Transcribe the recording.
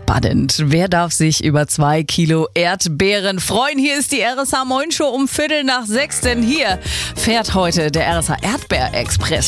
Spannend. Wer darf sich über 2 Kilo Erdbeeren freuen? Hier ist die RSH Moin Show um 5:45, denn hier fährt heute der RSH Erdbeer-Express.